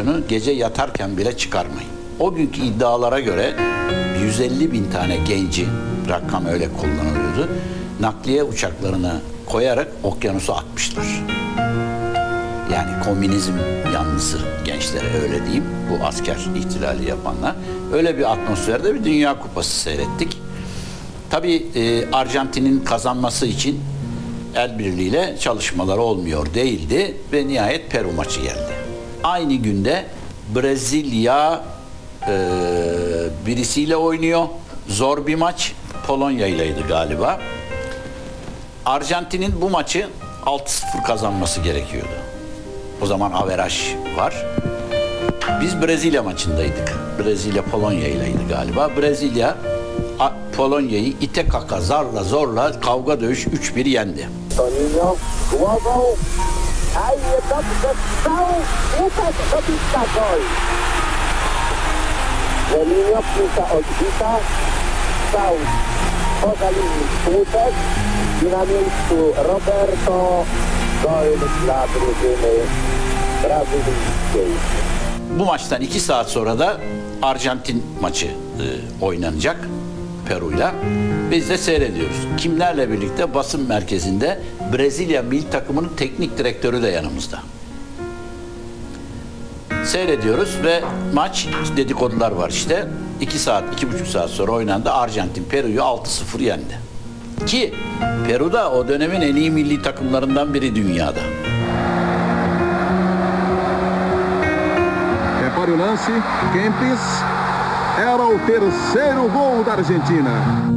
televizyonu gece yatarken bile çıkarmayın. O günkü iddialara göre 150 bin tane genci, rakam öyle kullanılıyordu, nakliye uçaklarına koyarak okyanusa atmışlar. Yani komünizm yanlısı gençlere, öyle diyeyim, bu asker ihtilali yapanlar. Öyle bir atmosferde bir Dünya Kupası seyrettik. Tabii Arjantin'in kazanması için el birliğiyle çalışmalar olmuyor değildi ve nihayet Peru maçı geldi. Aynı günde Brezilya birisiyle oynuyor. Zor bir maç. Polonya ileydi galiba. Arjantin'in bu maçı 6-0 kazanması gerekiyordu. O zaman averaj var. Biz Brezilya maçındaydık. Brezilya Polonya ileydi galiba. Brezilya Polonya'yı ite kaka, zarla zorla, kavga dövüş 3-1 yendi. Toninho głową, a dobrze strzał, Łukasz Dobicka gol. Toninho, piłka odbita, strzał poza linią słupek i na miejscu Roberto, gol dla drużyny brazylijskiej. Bu maçtan 2 saat sonra da Arjantin maçı oynanacak Peru'yla. Biz de seyrediyoruz. Kimlerle birlikte? Basın merkezinde Brezilya milli takımının teknik direktörü de yanımızda. Seyrediyoruz ve maç, dedikodular var işte. 2 saat, 2,5 saat sonra oynandı. Arjantin Peru'yu 6-0 yendi. Ki Peru da o dönemin en iyi milli takımlarından biri dünyada. Repare o lance, Kempis, era o terceiro gol da Argentina.